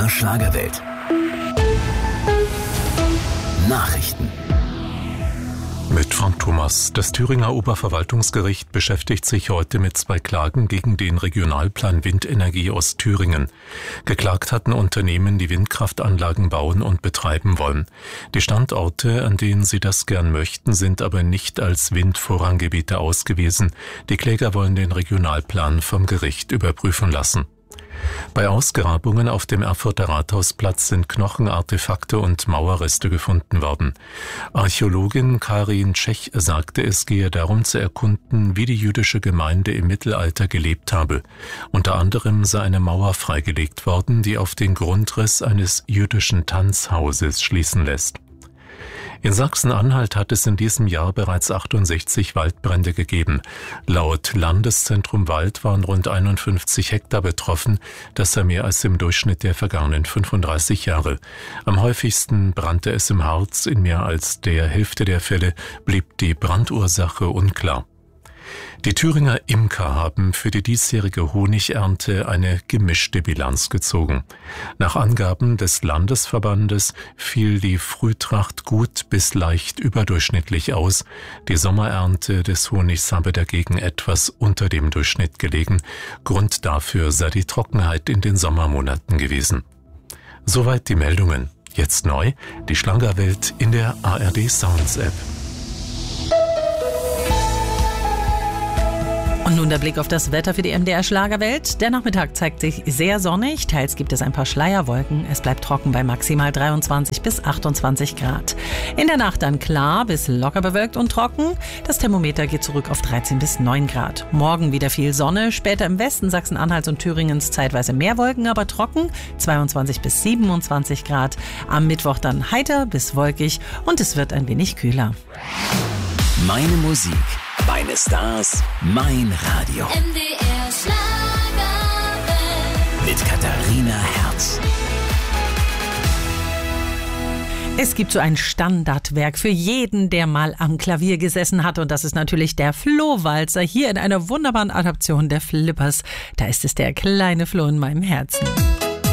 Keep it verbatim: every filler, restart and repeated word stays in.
der Schlagerwelt. Nachrichten. Mit Frank Thomas. Das Thüringer Oberverwaltungsgericht beschäftigt sich heute mit zwei Klagen gegen den Regionalplan Windenergie Ostthüringen. Geklagt hatten Unternehmen, die Windkraftanlagen bauen und betreiben wollen. Die Standorte, an denen sie das gern möchten, sind aber nicht als Windvorranggebiete ausgewiesen. Die Kläger wollen den Regionalplan vom Gericht überprüfen lassen. Bei Ausgrabungen auf dem Erfurter Rathausplatz sind Knochen, Artefakte und Mauerreste gefunden worden. Archäologin Karin Tschech sagte, es gehe darum zu erkunden, wie die jüdische Gemeinde im Mittelalter gelebt habe. Unter anderem sei eine Mauer freigelegt worden, die auf den Grundriss eines jüdischen Tanzhauses schließen lässt. In Sachsen-Anhalt hat es in diesem Jahr bereits achtundsechzig Waldbrände gegeben. Laut Landeszentrum Wald waren rund einundfünfzig Hektar betroffen. Das sei mehr als im Durchschnitt der vergangenen fünfunddreißig Jahre. Am häufigsten brannte es im Harz. In mehr als der Hälfte der Fälle blieb die Brandursache unklar. Die Thüringer Imker haben für die diesjährige Honigernte eine gemischte Bilanz gezogen. Nach Angaben des Landesverbandes fiel die Frühtracht gut bis leicht überdurchschnittlich aus. Die Sommerernte des Honigs habe dagegen etwas unter dem Durchschnitt gelegen. Grund dafür sei die Trockenheit in den Sommermonaten gewesen. Soweit die Meldungen. Jetzt neu, die Schlagerwelt in der A R D Sounds App. Und nun der Blick auf das Wetter für die M D R Schlagerwelt. Der Nachmittag zeigt sich sehr sonnig, teils gibt es ein paar Schleierwolken. Es bleibt trocken bei maximal dreiundzwanzig bis achtundzwanzig Grad. In der Nacht dann klar bis locker bewölkt und trocken. Das Thermometer geht zurück auf dreizehn bis neun Grad. Morgen wieder viel Sonne, später im Westen Sachsen-Anhalts und Thüringens zeitweise mehr Wolken, aber trocken, zweiundzwanzig bis siebenundzwanzig Grad. Am Mittwoch dann heiter bis wolkig und es wird ein wenig kühler. Meine Musik, meine Stars, mein Radio. M D R Schlagerwelt. Mit Katharina Herz. Es gibt so ein Standardwerk für jeden, der mal am Klavier gesessen hat. Und das ist natürlich der Flohwalzer hier in einer wunderbaren Adaption der Flippers. Da ist es der kleine Floh in meinem Herzen.